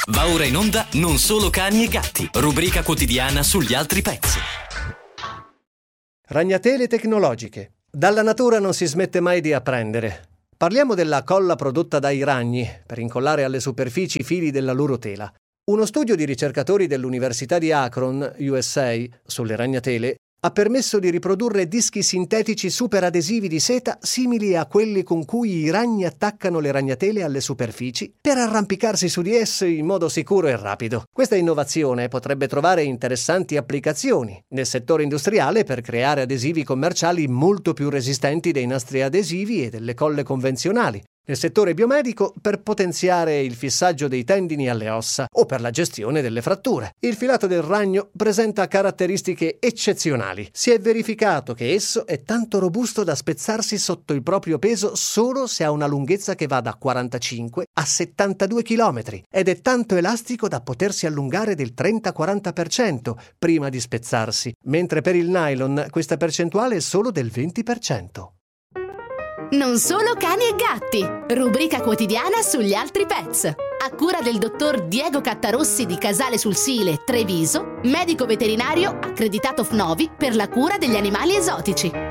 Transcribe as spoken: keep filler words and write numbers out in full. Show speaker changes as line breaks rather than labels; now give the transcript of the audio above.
Va ora in onda Non solo cani e gatti, rubrica quotidiana sugli altri pets.
Ragnatele tecnologiche. Dalla natura non si smette mai di apprendere. Parliamo della colla prodotta dai ragni per incollare alle superfici i fili della loro tela. Uno studio di ricercatori dell'Università di Akron, U S A, sulle ragnatele ha permesso di riprodurre dischi sintetici super adesivi di seta simili a quelli con cui i ragni attaccano le ragnatele alle superfici per arrampicarsi su di esse in modo sicuro e rapido. Questa innovazione potrebbe trovare interessanti applicazioni nel settore industriale per creare adesivi commerciali molto più resistenti dei nastri adesivi e delle colle convenzionali, nel settore biomedico per potenziare il fissaggio dei tendini alle ossa o per la gestione delle fratture. Il filato del ragno presenta caratteristiche eccezionali. Si è verificato che esso è tanto robusto da spezzarsi sotto il proprio peso solo se ha una lunghezza che va da quarantacinque a settantadue chilometri ed è tanto elastico da potersi allungare del trenta-quaranta per cento prima di spezzarsi, mentre per il nylon questa percentuale è solo del venti per cento.
Non solo cani e gatti, rubrica quotidiana sugli altri pets. A cura del dottor Diego Cattarossi di Casale sul Sile, Treviso, medico veterinario accreditato F N O V I per la cura degli animali esotici.